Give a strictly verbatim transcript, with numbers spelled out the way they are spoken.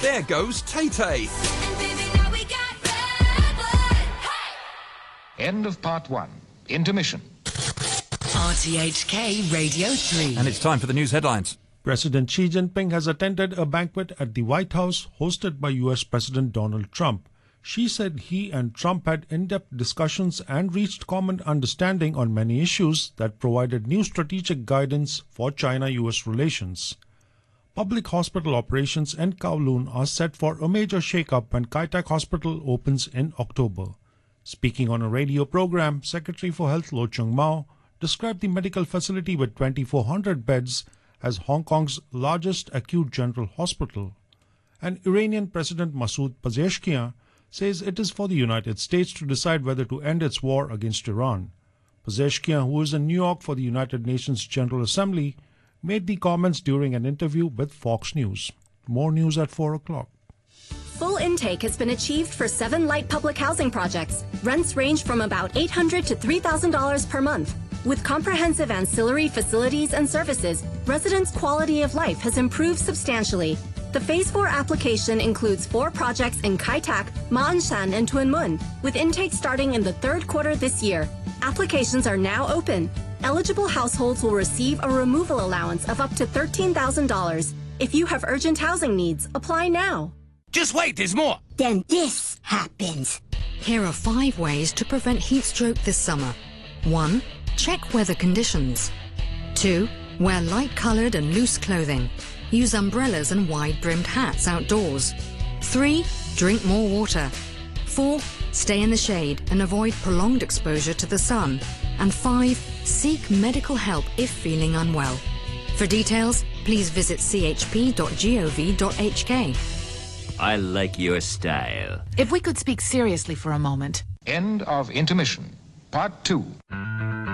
There goes Tay-Tay. End of part one. Intermission. R T H K Radio three. And it's time for the news headlines. President Xi Jinping has attended a banquet at the White House hosted by U S President Donald Trump. She said he and Trump had in-depth discussions and reached common understanding on many issues that provided new strategic guidance for China-U S relations. Public hospital operations in Kowloon are set for a major shake-up when Kai Tak Hospital opens in October. Speaking on a radio program, Secretary for Health Lo Chung Mao described the medical facility with twenty-four hundred beds as Hong Kong's largest acute general hospital. And Iranian President Masoud Pezeshkian says it is for the United States to decide whether to end its war against Iran. Pezeshkian, who is in New York for the United Nations General Assembly, made the comments during an interview with Fox News. More news at four o'clock. Full intake has been achieved for seven light public housing projects. Rents range from about eight hundred dollars to three thousand dollars per month. With comprehensive ancillary facilities and services, residents' quality of life has improved substantially. The Phase four application includes four projects in Kai Tak, Ma On Shan, and Tuen Mun, with intake starting in the third quarter this year. Applications are now open. Eligible households will receive a removal allowance of up to thirteen thousand dollars. If you have urgent housing needs, apply now. Just wait, there's more. Then this happens. Here are five ways to prevent heat stroke this summer. One. Check weather conditions. Two. Wear light-coloured and loose clothing. Use umbrellas and wide-brimmed hats outdoors. Three. Drink more water. Four. Stay in the shade and avoid prolonged exposure to the sun. And five. Seek medical help if feeling unwell. For details, please visit c h p dot gov dot h k. I like your style. If we could speak seriously for a moment. End of intermission. Part two.